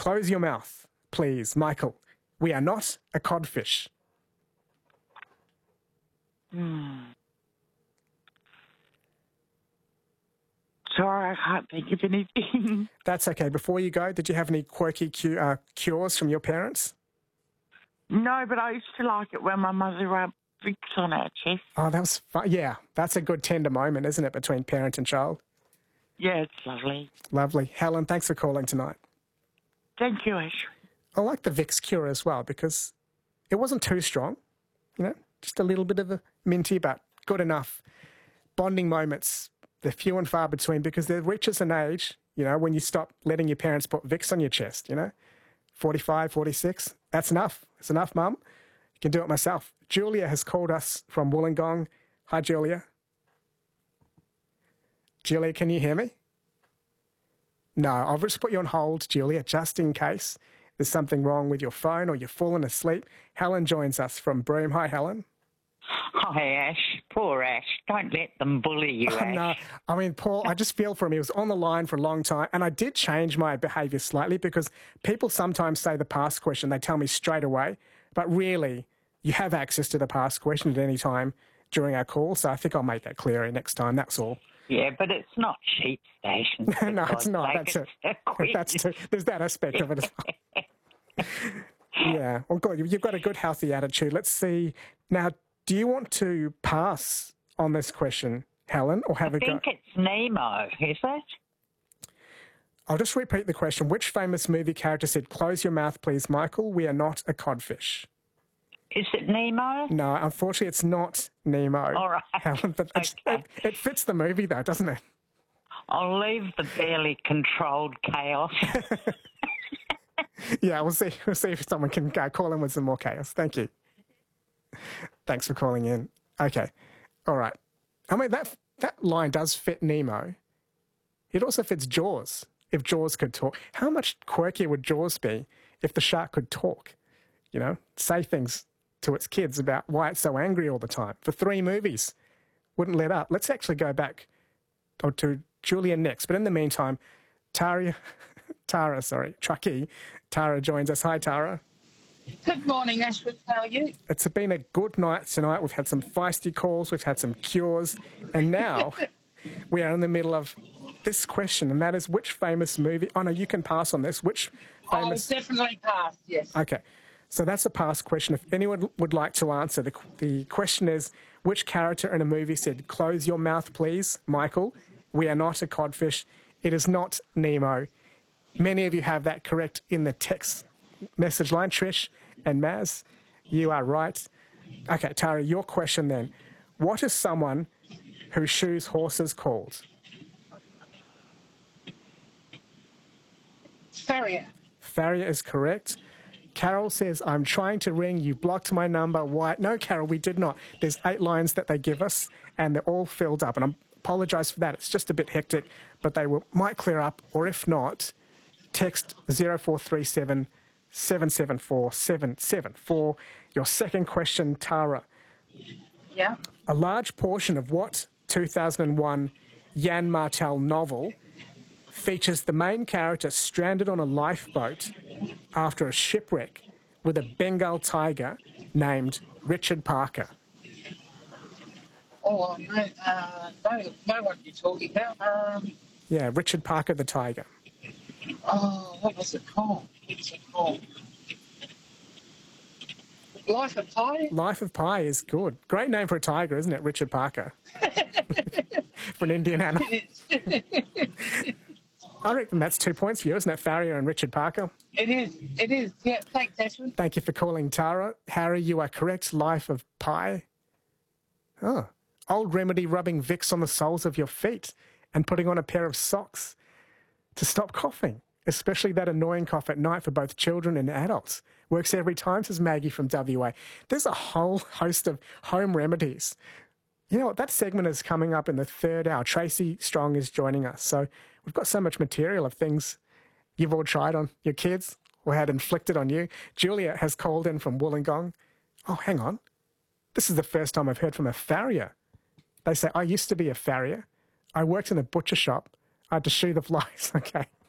Close your mouth, please, Michael. We are not a codfish. Sorry, I can't think of anything. That's okay. Before you go, did you have any quirky cures from your parents? No, but I used to like it when my mother rubbed Vicks on her chest. Oh, that was fun. Yeah, that's a good tender moment, isn't it, between parent and child? Yeah, it's lovely. Lovely. Helen, thanks for calling tonight. Thank you, Ash. I like the Vicks cure as well because it wasn't too strong, just a little bit of a minty, but good enough. Bonding moments, they're few and far between because there reaches an age, when you stop letting your parents put Vicks on your chest, 45, 46, that's enough. It's enough, Mum. You can do it myself. Julia has called us from Wollongong. Hi, Julia. Julia, can you hear me? No, I'll just put you on hold, Julia, just in case there's something wrong with your phone or you've fallen asleep. Helen joins us from Broome. Hi, Helen. Hi, Ash. Poor Ash. Don't let them bully you, Ash. No, I mean, Paul, I just feel for him. He was on the line for a long time, and I did change my behaviour slightly because people sometimes say the past question, they tell me straight away, but really, you have access to the past question at any time during our call, so I think I'll make that clearer next time, that's all. Yeah, but it's not cheat station. No, it's not. That's it. That's too, there's that aspect of it as well. Yeah. Well, good. You've got a good, healthy attitude. Let's see. Now, do you want to pass on this question, Helen, or have a go? I think it's Nemo, is it? I'll just repeat the question. Which famous movie character said, "Close your mouth, please, Michael. We are not a codfish"? Is it Nemo? No, unfortunately, it's not Nemo. All right. Helen, but Okay. it fits the movie, though, doesn't it? I'll leave the barely controlled chaos. Yeah, we'll see. We'll see if someone can call in with some more chaos. Thank you. Thanks for calling in. Okay. All right. I mean, that line does fit Nemo. It also fits Jaws, if Jaws could talk. How much quirkier would Jaws be if the shark could talk? Say things to its kids about why it's so angry all the time. For 3 movies, wouldn't let up. Let's actually go back to Julia next. But in the meantime, Truckee, Tara joins us. Hi, Tara. Good morning, Ashford. How are you? It's been a good night tonight. We've had some feisty calls. We've had some cures. And now we are in the middle of this question, and that is which famous movie... Oh, no, you can pass on this. Which famous... I'll definitely pass, yes. Okay. So that's a past question. If anyone would like to answer, the question is, which character in a movie said, "Close your mouth, please, Michael. We are not a codfish"? It is not Nemo. Many of you have that correct in the text message line. Trish and Maz, you are right. Okay, Tara, your question then. What is someone who shoes horses called? Farrier. Farrier is correct. Carol says, "I'm trying to ring. You blocked my number. Why?" No, Carol, we did not. There's 8 lines that they give us, and they're all filled up. And I apologise for that. It's just a bit hectic, but they might clear up. Or if not, text 0437 774 774. Your second question, Tara. Yeah. A large portion of what 2001 Jan Martel novel features the main character stranded on a lifeboat after a shipwreck with a Bengal tiger named Richard Parker? Oh, know what you're talking about. Yeah, Richard Parker the tiger. What was it called? Life of Pi? Life of Pi is good. Great name for a tiger, isn't it, Richard Parker? For an Indian animal. I reckon that's 2 points for you, isn't it, Farrier and Richard Parker? It is. Yeah, thanks, Ashford. Thank you for calling, Tara. Harry, you are correct. Life of Pi. Oh. Old remedy, rubbing Vicks on the soles of your feet and putting on a pair of socks to stop coughing, especially that annoying cough at night for both children and adults. Works every time, says Maggie from WA. There's a whole host of home remedies. You know what? That segment is coming up in the 3rd hour. Tracy Strong is joining us. So we've got so much material of things you've all tried on your kids or had inflicted on you. Julia has called in from Wollongong. Oh, hang on. This is the first time I've heard from a farrier. They say, "I used to be a farrier. I worked in a butcher shop. I had to shoe the flies." Okay.